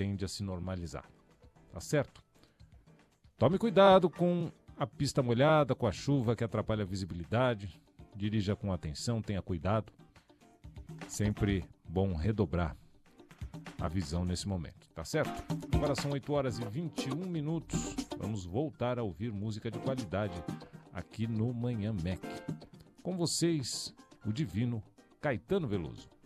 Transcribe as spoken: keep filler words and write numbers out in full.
tende a se normalizar. Tá certo? Tome cuidado com a pista molhada, com a chuva que atrapalha a visibilidade. Dirija com atenção, tenha cuidado. Sempre bom redobrar a visão nesse momento, tá certo? Agora são oito horas e vinte e um minutos. Vamos voltar a ouvir música de qualidade aqui no Manhã Mac. Com vocês, o divino Caetano Veloso.